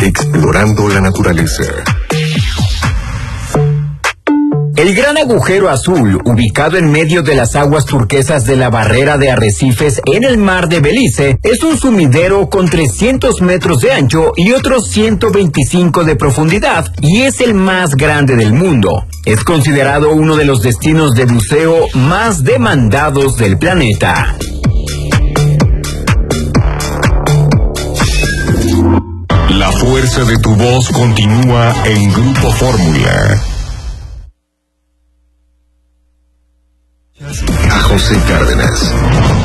Explorando la naturaleza. El Gran Agujero Azul, ubicado en medio de las aguas turquesas de la barrera de arrecifes en el mar de Belice, es un sumidero con 300 metros de ancho y otros 125 de profundidad, y es el más grande del mundo. Es considerado uno de los destinos de buceo más demandados del planeta. La fuerza de tu voz continúa en Grupo Fórmula. A José Cárdenas.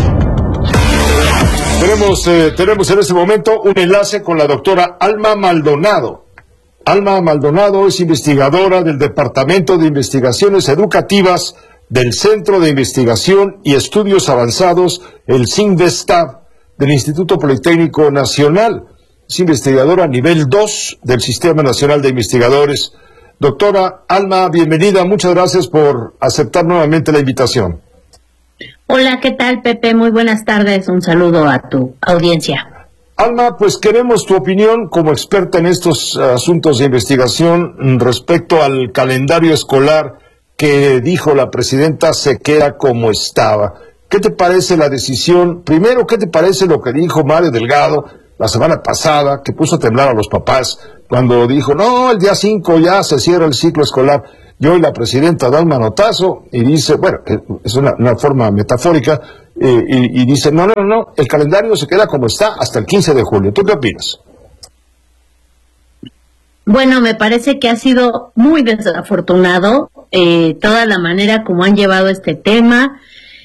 Tenemos en este momento un enlace con la doctora Alma Maldonado. Alma Maldonado es investigadora del Departamento de Investigaciones Educativas del Centro de Investigación y Estudios Avanzados, el CINVESTAB, del Instituto Politécnico Nacional. Es investigadora a nivel 2 del Sistema Nacional de Investigadores. Doctora Alma, bienvenida. Muchas gracias por aceptar nuevamente la invitación. Hola, ¿qué tal, Pepe? Muy buenas tardes. Un saludo a tu audiencia. Alma, pues queremos tu opinión como experta en estos asuntos de investigación respecto al calendario escolar que dijo la presidenta se queda como estaba. ¿Qué te parece la decisión? Primero, ¿qué te parece lo que dijo Mario Delgado la semana pasada, que puso a temblar a los papás cuando dijo, no, el día 5 ya se cierra el ciclo escolar? Y hoy la presidenta da un manotazo y dice, bueno, es una forma metafórica, y dice, no, el calendario se queda como está hasta el 15 de julio. ¿Tú qué opinas? Bueno, me parece que ha sido muy desafortunado toda la manera como han llevado este tema,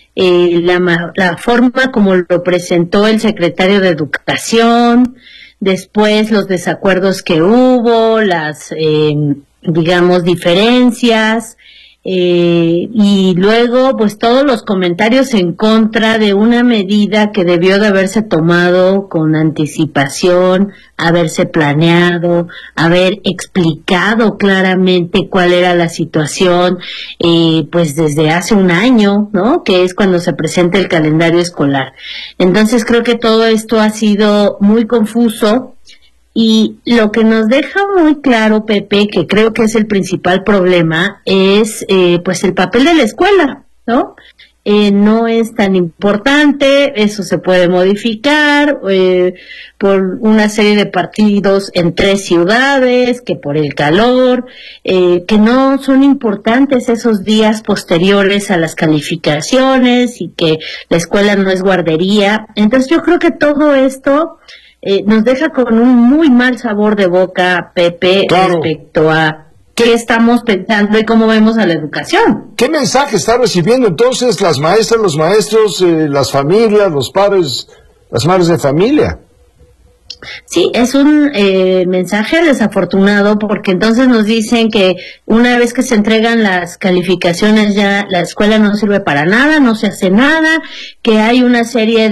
la forma como lo presentó el secretario de Educación, después los desacuerdos que hubo, las digamos diferencias, y luego pues todos los comentarios en contra de una medida que debió de haberse tomado con anticipación, haberse planeado, haber explicado claramente cuál era la situación, pues desde hace un año, ¿no? Que es cuando se presenta el calendario escolar. Entonces creo que todo esto ha sido muy confuso. Y lo que nos deja muy claro, Pepe, que creo que es el principal problema, es pues el papel de la escuela, ¿no? No es tan importante, eso se puede modificar por una serie de partidos en 3 ciudades, que por el calor, que no son importantes esos días posteriores a las calificaciones y que la escuela no es guardería. Entonces yo creo que todo esto nos deja con un muy mal sabor de boca, Pepe, claro, respecto a qué estamos pensando y cómo vemos a la educación. ¿Qué mensaje está recibiendo entonces las maestras, los maestros, las familias, los padres, las madres de familia? Sí, es un mensaje desafortunado, porque entonces nos dicen que una vez que se entregan las calificaciones ya la escuela no sirve para nada, no se hace nada, que hay una serie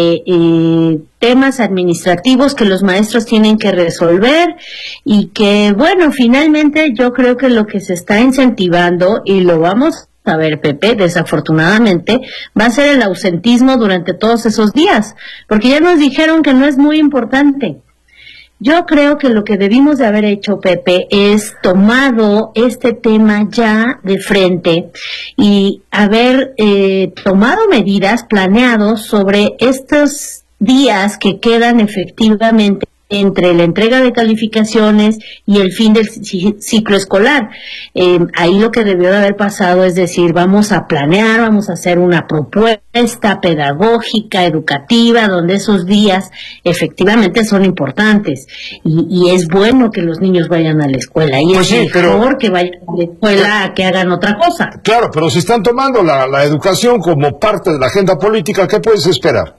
de temas administrativos que los maestros tienen que resolver y que, bueno, finalmente yo creo que lo que se está incentivando, y lo vamos a ver, Pepe, desafortunadamente, va a ser el ausentismo durante todos esos días, porque ya nos dijeron que no es muy importante. Yo creo que lo que debimos de haber hecho, Pepe, es tomado este tema ya de frente y haber tomado medidas, planeado sobre estos días que quedan efectivamente entre la entrega de calificaciones y el fin del ciclo escolar. Ahí lo que debió de haber pasado es decir, vamos a planear, vamos a hacer una propuesta pedagógica, educativa, donde esos días efectivamente son importantes y es bueno que los niños vayan a la escuela y pues es mejor que vayan a la escuela a que hagan otra cosa. Claro, pero si están tomando la educación como parte de la agenda política, ¿qué puedes esperar?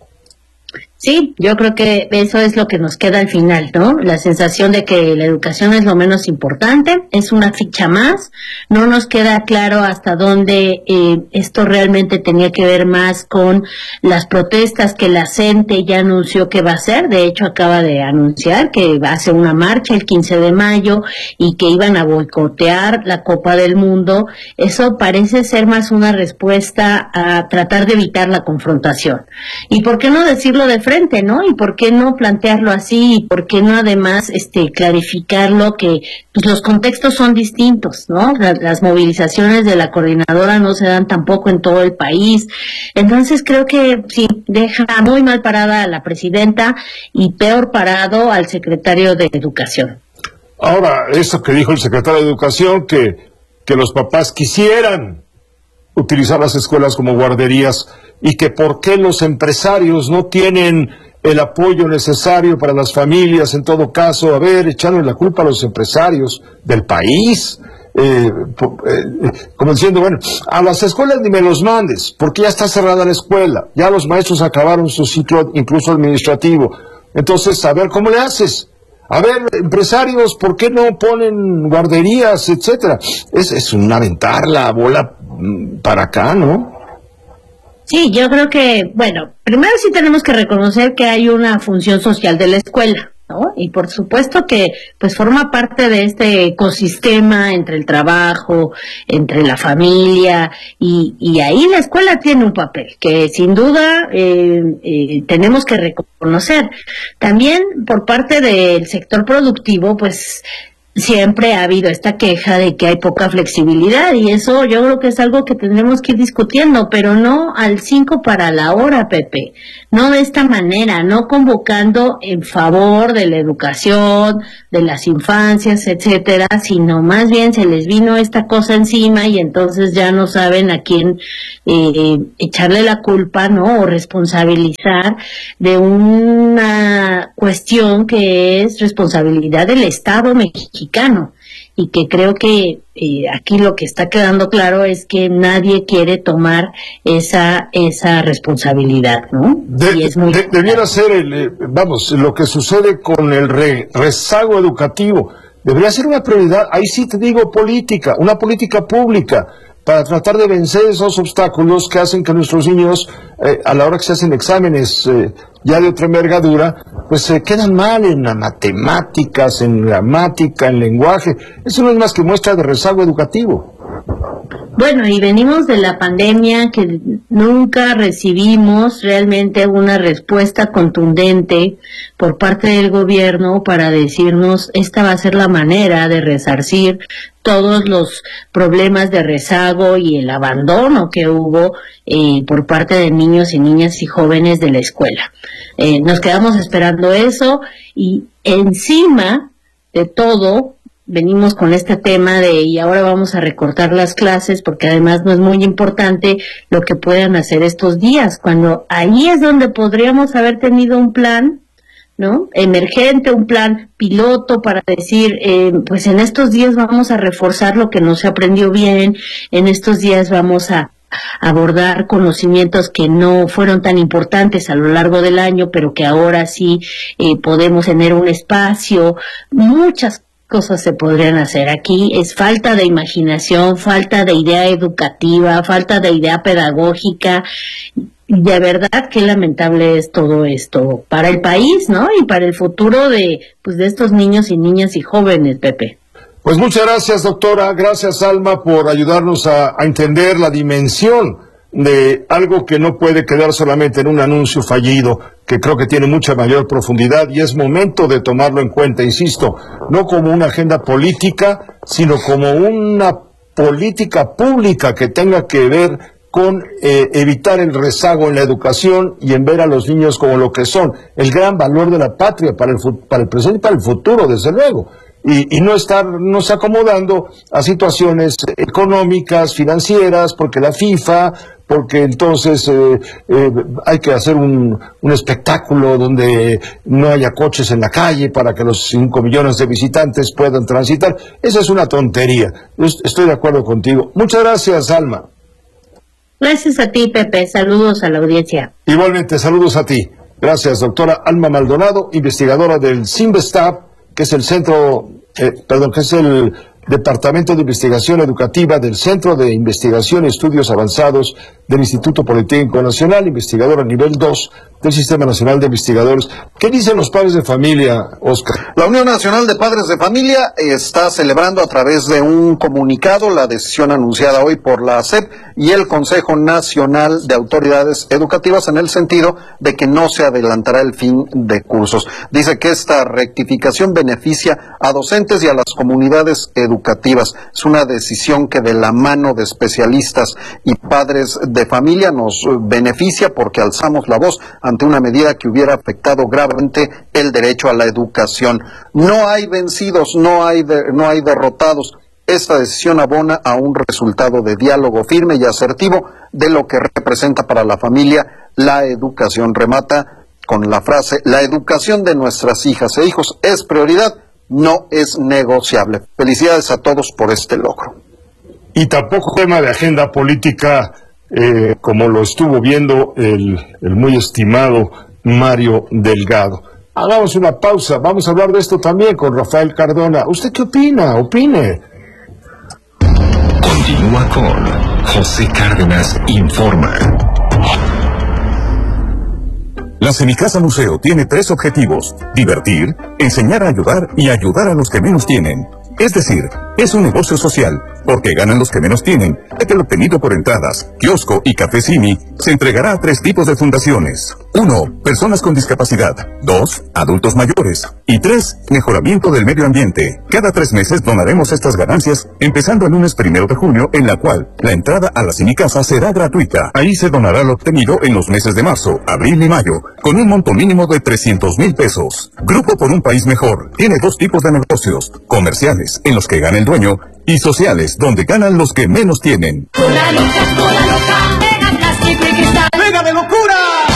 Sí, yo creo que eso es lo que nos queda al final, ¿no? La sensación de que la educación es lo menos importante, es una ficha más, no nos queda claro hasta dónde esto realmente tenía que ver más con las protestas que la CENTE ya anunció que va a hacer. De hecho acaba de anunciar que va a hacer una marcha el 15 de mayo y que iban a boicotear la Copa del Mundo. Eso parece ser más una respuesta a tratar de evitar la confrontación. ¿Y por qué no decirlo de frente? frente, ¿no? Y por qué no plantearlo así, y por qué no además clarificarlo, que pues los contextos son distintos, ¿no? Las movilizaciones de la coordinadora no se dan tampoco en todo el país. Entonces creo que sí, deja muy mal parada a la presidenta y peor parado al secretario de Educación. Ahora, eso que dijo el secretario de Educación, que los papás quisieran utilizar las escuelas como guarderías, y que por qué los empresarios no tienen el apoyo necesario para las familias, en todo caso, echarle la culpa a los empresarios del país, como diciendo, bueno, a las escuelas ni me los mandes, porque ya está cerrada la escuela, ya los maestros acabaron su ciclo, incluso administrativo, entonces, a ver, ¿cómo le haces? A ver, empresarios, ¿por qué no ponen guarderías, etcétera? Es un aventar la bola para acá, ¿no? Sí, yo creo que, bueno, primero sí tenemos que reconocer que hay una función social de la escuela, ¿no? Y por supuesto que pues forma parte de este ecosistema entre el trabajo, entre la familia, y ahí la escuela tiene un papel que sin duda tenemos que reconocer. También por parte del sector productivo, pues siempre ha habido esta queja de que hay poca flexibilidad, y eso yo creo que es algo que tendremos que ir discutiendo, pero no al 5 para la hora, Pepe, no de esta manera, no convocando en favor de la educación, de las infancias, etcétera, sino más bien se les vino esta cosa encima y entonces ya no saben a quién echarle la culpa, ¿no? O responsabilizar de una cuestión que es responsabilidad del Estado mexicano, y que creo que aquí lo que está quedando claro es que nadie quiere tomar esa responsabilidad, ¿no? Debiera ser, lo que sucede con el rezago educativo, debería ser una prioridad, ahí sí te digo política, una política pública, para tratar de vencer esos obstáculos que hacen que nuestros niños, a la hora que se hacen exámenes ya de otra envergadura, pues se quedan mal en las matemáticas, en gramática, en lenguaje. Eso no es más que muestra de rezago educativo. Bueno, y venimos de la pandemia, que nunca recibimos realmente una respuesta contundente por parte del gobierno para decirnos esta va a ser la manera de resarcir todos los problemas de rezago y el abandono que hubo por parte de niños y niñas y jóvenes de la escuela. Nos quedamos esperando eso, y encima de todo venimos con este tema de y ahora vamos a recortar las clases, porque además no es muy importante lo que puedan hacer estos días, cuando ahí es donde podríamos haber tenido un plan, ¿no? Emergente, un plan piloto para decir, pues en estos días vamos a reforzar lo que no se aprendió bien, en estos días vamos a abordar conocimientos que no fueron tan importantes a lo largo del año, pero que ahora sí podemos tener un espacio. Muchas cosas se podrían hacer. Aquí es falta de imaginación, falta de idea educativa, falta de idea pedagógica. De verdad qué lamentable es todo esto para el país, ¿no? Y para el futuro de estos niños y niñas y jóvenes, Pepe. Pues muchas gracias, doctora. Gracias, Alma, por ayudarnos a entender la dimensión de algo que no puede quedar solamente en un anuncio fallido, que creo que tiene mucha mayor profundidad, y es momento de tomarlo en cuenta, insisto, no como una agenda política, sino como una política pública que tenga que ver con evitar el rezago en la educación y en ver a los niños como lo que son, el gran valor de la patria para el presente y para el futuro, desde luego. Y no estarnos acomodando a situaciones económicas, financieras, porque la FIFA, porque entonces hay que hacer un espectáculo donde no haya coches en la calle para que los 5 millones de visitantes puedan transitar. Esa es una tontería. Estoy de acuerdo contigo. Muchas gracias, Alma. Gracias a ti, Pepe. Saludos a la audiencia. Igualmente, saludos a ti. Gracias, doctora Alma Maldonado, investigadora del CIMBESTAB, que es el centro, que es Departamento de Investigación Educativa del Centro de Investigación y Estudios Avanzados del Instituto Politécnico Nacional, investigador a nivel 2 del Sistema Nacional de Investigadores. ¿Qué dicen los padres de familia, Oscar? La Unión Nacional de Padres de Familia está celebrando a través de un comunicado la decisión anunciada hoy por la SEP y el Consejo Nacional de Autoridades Educativas en el sentido de que no se adelantará el fin de cursos. Dice que esta rectificación beneficia a docentes y a las comunidades educativas. Es una decisión que de la mano de especialistas y padres de familia nos beneficia porque alzamos la voz ante una medida que hubiera afectado gravemente el derecho a la educación. No hay vencidos, no hay derrotados. Esta decisión abona a un resultado de diálogo firme y asertivo de lo que representa para la familia la educación. Remata con la frase: la educación de nuestras hijas e hijos es prioridad, no es negociable. Felicidades a todos por este logro. Y tampoco tema de agenda política, como lo estuvo viendo el muy estimado Mario Delgado. Hagamos una pausa, vamos a hablar de esto también con Rafael Cardona. ¿Usted qué opina? Opine. Continúa con José Cárdenas Informa. La Semicasa Museo tiene 3 objetivos: divertir, enseñar a ayudar y ayudar a los que menos tienen. Es decir, es un negocio social, porque ganan los que menos tienen, ya que lo obtenido por entradas, kiosco y café Simi se entregará a 3 tipos de fundaciones. 1. Personas con discapacidad. 2. Adultos mayores. Y 3. Mejoramiento del medio ambiente. Cada 3 meses donaremos estas ganancias, empezando el lunes 1 de junio, en la cual la entrada a la Semicasa será gratuita. Ahí se donará lo obtenido en los meses de marzo, abril y mayo, con un monto mínimo de 300,000 pesos. Grupo por un País Mejor tiene 2 tipos de negocios: comerciales, en los que gana el dueño, y sociales, donde ganan los que menos tienen. ¡Venga de locura!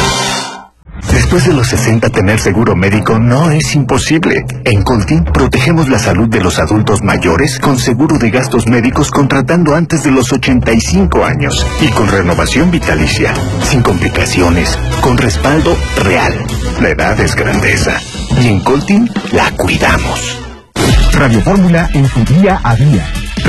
Después de los 60, tener seguro médico no es imposible. En Coltin protegemos la salud de los adultos mayores con seguro de gastos médicos contratando antes de los 85 años y con renovación vitalicia, sin complicaciones, con respaldo real. La edad es grandeza y en Coltin la cuidamos. Radio Fórmula en tu día a día.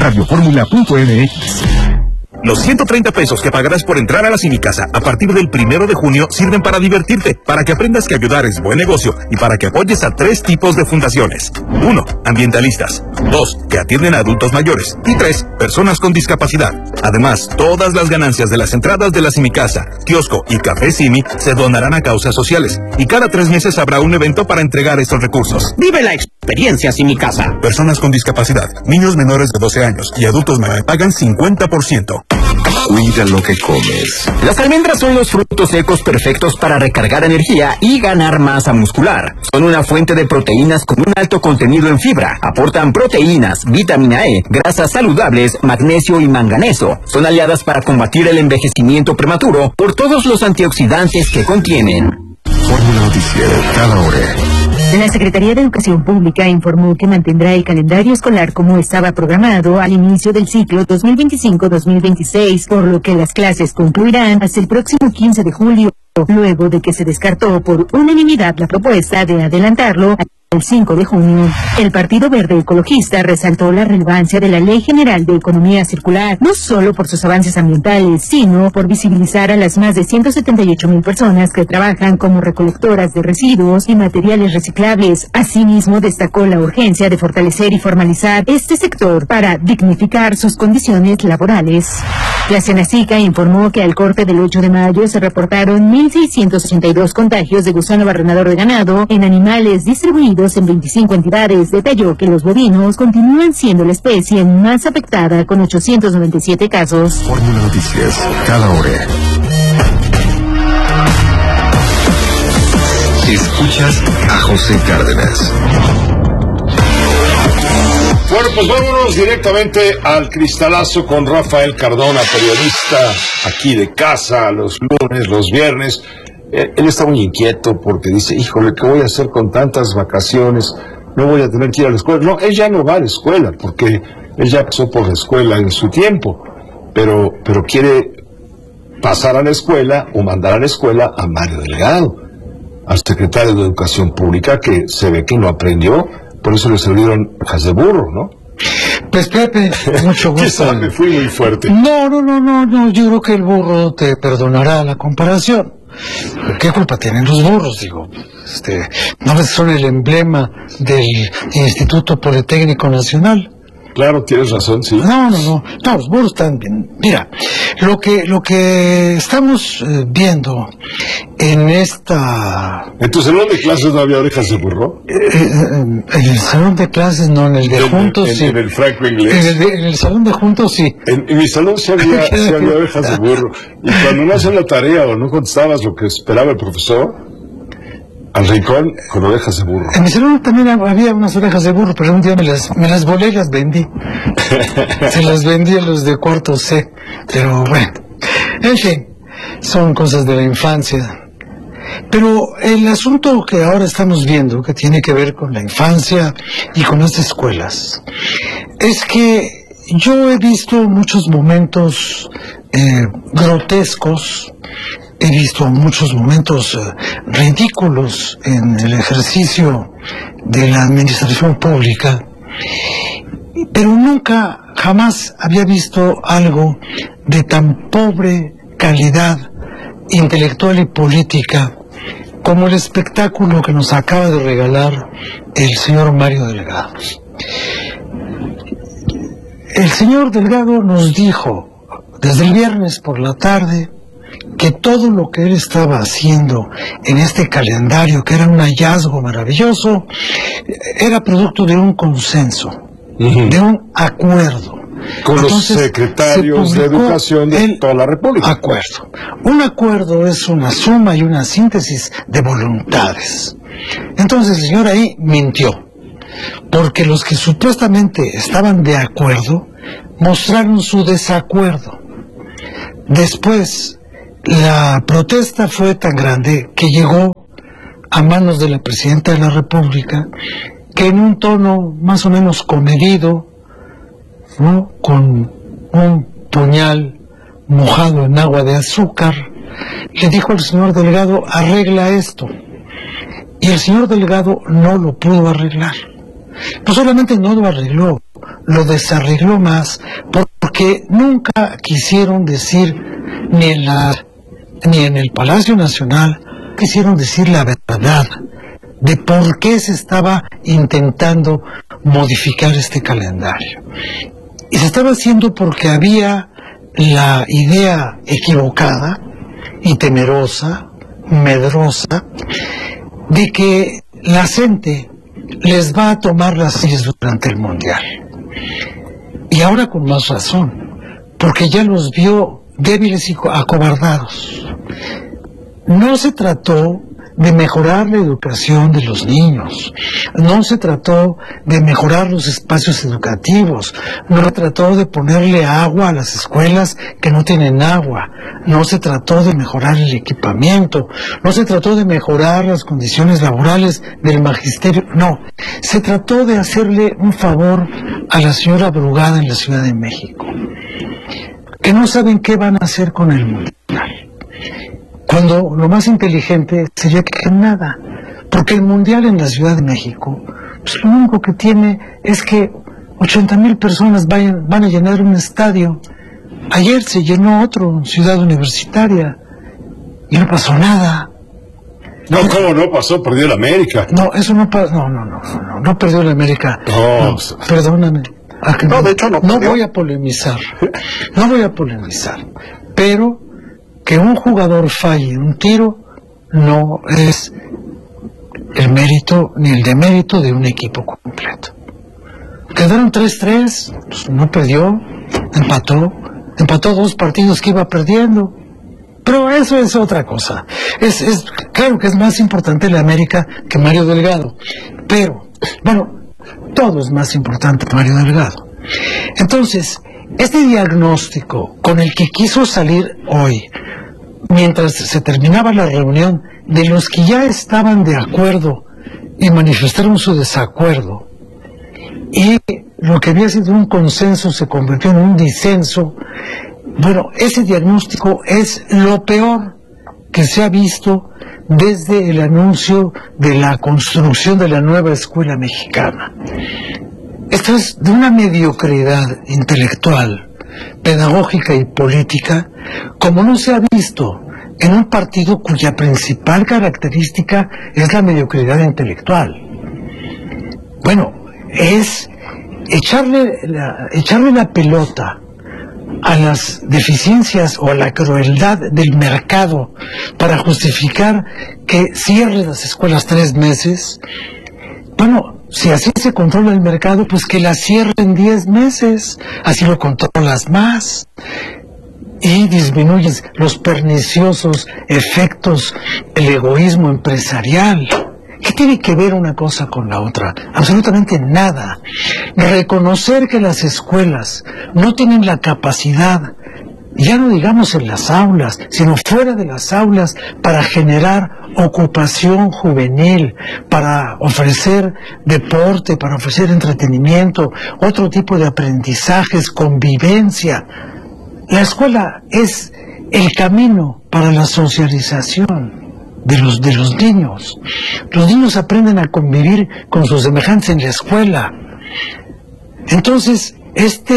Radioformula.mx. Los 130 pesos que pagarás por entrar a la Semicasa a partir del 1 de junio sirven para divertirte, para que aprendas que ayudar es buen negocio y para que apoyes a 3 tipos de fundaciones. 1. Ambientalistas. 2. Que atienden a adultos mayores. Y 3. Personas con discapacidad. Además, todas las ganancias de las entradas de la Semicasa, kiosco y café Simi se donarán a causas sociales. Y cada 3 meses habrá un evento para entregar estos recursos. Vive la experiencia Semicasa. Personas con discapacidad, niños menores de 12 años y adultos mayores pagan 50%. Cuida lo que comes. Las almendras son los frutos secos perfectos para recargar energía y ganar masa muscular. Son una fuente de proteínas con un alto contenido en fibra. Aportan proteínas, vitamina E, grasas saludables, magnesio y manganeso. Son aliadas para combatir el envejecimiento prematuro por todos los antioxidantes que contienen. Fórmula Noticiero, cada hora. La Secretaría de Educación Pública informó que mantendrá el calendario escolar como estaba programado al inicio del ciclo 2025-2026, por lo que las clases concluirán hasta el próximo 15 de julio, luego de que se descartó por unanimidad la propuesta de adelantarlo el 5 de junio. El Partido Verde Ecologista resaltó la relevancia de la Ley General de Economía Circular, no solo por sus avances ambientales, sino por visibilizar a las más de 178,000 personas que trabajan como recolectoras de residuos y materiales reciclables. Asimismo, destacó la urgencia de fortalecer y formalizar este sector para dignificar sus condiciones laborales. La Senacica informó que al corte del 8 de mayo se reportaron 1,682 contagios de gusano barrenador de ganado en animales distribuidos en 25 entidades. Detalló que los bovinos continúan siendo la especie más afectada con 897 casos. Fórmula Noticias, cada hora. Escuchas a José Cárdenas. Bueno, pues vámonos directamente al cristalazo con Rafael Cardona, periodista aquí de casa, los lunes, los viernes. Él está muy inquieto porque dice, híjole, ¿qué voy a hacer con tantas vacaciones? No voy a tener que ir a la escuela. No, él ya no va a la escuela porque él ya pasó por la escuela en su tiempo, pero quiere pasar a la escuela o mandar a la escuela a Mario Delgado, al secretario de Educación Pública, que se ve que no aprendió, por eso le salieron hojas de burro, ¿no? Pues Pepe, mucho gusto. Quizá me fui muy fuerte. No, yo creo que el burro te perdonará la comparación. ¿Qué culpa tienen los burros? Digo, no ves que son el emblema del Instituto Politécnico Nacional. Claro, tienes razón, sí. No, los burros están bien. Mira, lo que estamos viendo en esta... ¿En tu salón de clases no había orejas de burro? En el salón de clases no, en el de juntos sí. En el franco inglés. En el salón de juntos sí. En mi salón sí había orejas de burro. Y cuando no hacían la tarea o no contestabas lo que esperaba el profesor, al rincón con orejas de burro. En mi salón también había unas orejas de burro, pero un día me las volé y las vendí. Se las vendí a los de cuarto C. Pero bueno, en fin, son cosas de la infancia. Pero el asunto que ahora estamos viendo, que tiene que ver con la infancia y con las escuelas, es que yo he visto muchos momentos grotescos. He visto muchos momentos ridículos en el ejercicio de la administración pública, pero nunca, jamás había visto algo de tan pobre calidad intelectual y política como el espectáculo que nos acaba de regalar el señor Mario Delgado. El señor Delgado nos dijo desde el viernes por la tarde que todo lo que él estaba haciendo en este calendario, que era un hallazgo maravilloso, era producto de un consenso, de un acuerdo. Con los secretarios de Educación de toda la República. Acuerdo. Un acuerdo es una suma y una síntesis de voluntades. Entonces el señor ahí mintió, porque los que supuestamente estaban de acuerdo mostraron su desacuerdo. Después, la protesta fue tan grande que llegó a manos de la Presidenta de la República, que en un tono más o menos comedido, ¿no?, con un puñal mojado en agua de azúcar, le dijo al señor Delgado: arregla esto. Y el señor Delgado no lo pudo arreglar. No solamente no lo arregló, lo desarregló más, porque nunca quisieron decir, ni en el Palacio Nacional, quisieron decir la verdad de por qué se estaba intentando modificar este calendario. Y se estaba haciendo porque había la idea equivocada y temerosa, medrosa, de que la gente les va a tomar las sillas durante el Mundial. Y ahora con más razón, porque ya los vio débiles y acobardados. No se trató de mejorar la educación de los niños, no se trató de mejorar los espacios educativos, no se trató de ponerle agua a las escuelas que no tienen agua, no se trató de mejorar el equipamiento, no se trató de mejorar las condiciones laborales del magisterio, no, se trató de hacerle un favor a la señora Brugada en la Ciudad de México, que no saben qué van a hacer con el Mundial. Cuando lo más inteligente sería que nada, porque el Mundial en la Ciudad de México, pues lo único que tiene es que 80,000 personas van a llenar un estadio. Ayer se llenó otro en Ciudad Universitaria y no pasó nada. No, ¿cómo no pasó? Perdió el América. No, eso no pasó. No perdió el América. No, perdóname. No, de hecho no voy a polemizar. No voy a polemizar. Pero que un jugador falle un tiro no es el mérito ni el demérito de un equipo completo. Quedaron 3-3, pues no perdió, empató 2 partidos que iba perdiendo. Pero eso es otra cosa. Es claro que es más importante la América que Mario Delgado. Pero, bueno, todo es más importante que Mario Delgado. Entonces, este diagnóstico con el que quiso salir hoy, mientras se terminaba la reunión, de los que ya estaban de acuerdo y manifestaron su desacuerdo, y lo que había sido un consenso se convirtió en un disenso, bueno, ese diagnóstico es lo peor que se ha visto desde el anuncio de la construcción de la nueva escuela mexicana. Esto es de una mediocridad intelectual, pedagógica y política, como no se ha visto en un partido cuya principal característica es la mediocridad intelectual. Bueno, es echarle la pelota a las deficiencias o a la crueldad del mercado para justificar que cierre las escuelas 3 meses. Bueno, si así se controla el mercado, pues que la cierren 10 meses, así lo controlas más y disminuyes los perniciosos efectos del egoísmo empresarial. ¿Qué tiene que ver una cosa con la otra? Absolutamente nada. Reconocer que las escuelas no tienen la capacidad, ya no digamos en las aulas, sino fuera de las aulas, para generar ocupación juvenil, para ofrecer deporte, para ofrecer entretenimiento, otro tipo de aprendizajes, convivencia. La escuela es el camino para la socialización de los niños. Los niños aprenden a convivir con sus semejantes en la escuela. Entonces,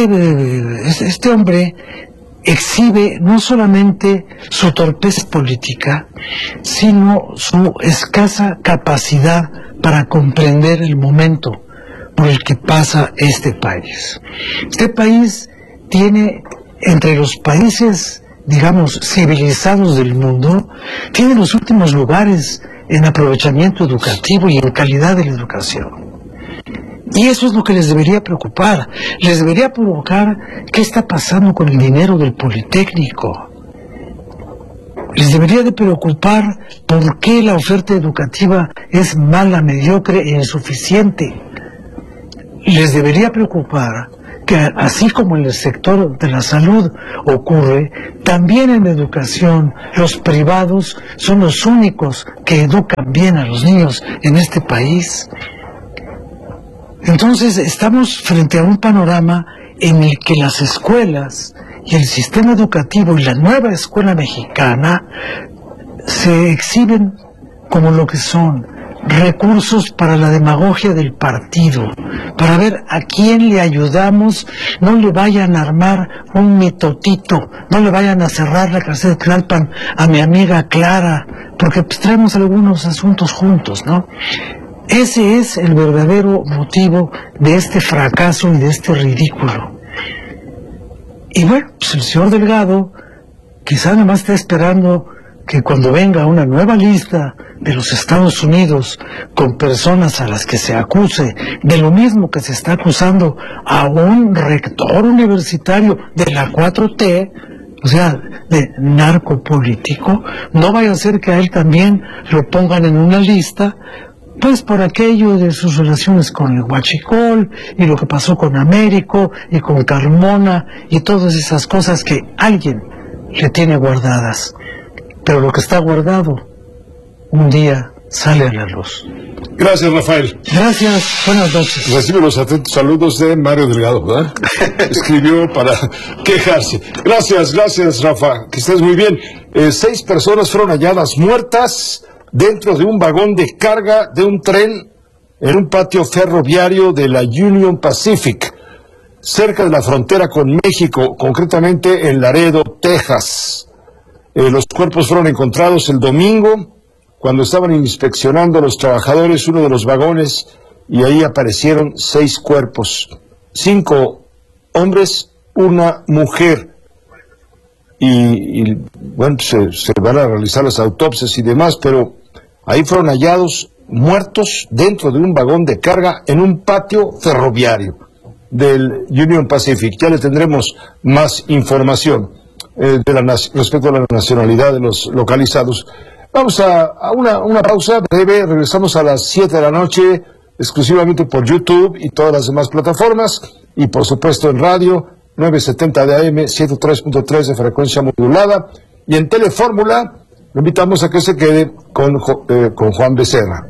este hombre exhibe no solamente su torpeza política, sino su escasa capacidad para comprender el momento por el que pasa este país. Este país tiene, entre los países, digamos, civilizados del mundo, tiene los últimos lugares en aprovechamiento educativo y en calidad de la educación. Y eso es lo que les debería preocupar. Les debería provocar qué está pasando con el dinero del Politécnico. Les debería de preocupar por qué la oferta educativa es mala, mediocre e insuficiente. Les debería preocupar que así como en el sector de la salud ocurre, también en la educación los privados son los únicos que educan bien a los niños en este país. Entonces estamos frente a un panorama en el que las escuelas y el sistema educativo y la nueva escuela mexicana se exhiben como lo que son recursos para la demagogia del partido, para ver a quién le ayudamos. No le vayan a armar un mitotito, no le vayan a cerrar la cárcel de Tlalpan a mi amiga Clara, porque pues traemos algunos asuntos juntos, ¿no? Ese es el verdadero motivo de este fracaso y de este ridículo. Y bueno, pues el señor Delgado quizá nada más está esperando que cuando venga una nueva lista de los Estados Unidos con personas a las que se acuse de lo mismo que se está acusando a un rector universitario de la 4T, o sea, de narcopolítico, no vaya a ser que a él también lo pongan en una lista, pues por aquello de sus relaciones con el Huachicol y lo que pasó con Américo y con Carmona y todas esas cosas que alguien le tiene guardadas. Pero lo que está guardado un día sale a la luz. Gracias, Rafael. Gracias, buenas noches. Recibe los atentos saludos de Mario Delgado, ¿verdad? Escribió para quejarse. Gracias, Rafa, que estés muy bien. 6 personas fueron halladas muertas dentro de un vagón de carga de un tren en un patio ferroviario de la Union Pacific, cerca de la frontera con México, concretamente en Laredo, Texas. Los cuerpos fueron encontrados el domingo, cuando estaban inspeccionando los trabajadores uno de los vagones, y ahí aparecieron 6 cuerpos, 5 hombres, 1 mujer. Y bueno, se van a realizar las autopsias y demás, pero ahí fueron hallados muertos dentro de un vagón de carga en un patio ferroviario del Union Pacific. Ya le tendremos más información respecto a la nacionalidad de los localizados. Vamos a una pausa breve, regresamos a las 7 de la noche, exclusivamente por YouTube y todas las demás plataformas, y por supuesto en radio, 970 de AM, 103.3 de frecuencia modulada, y en Telefórmula, lo invitamos a que se quede con Juan Becerra.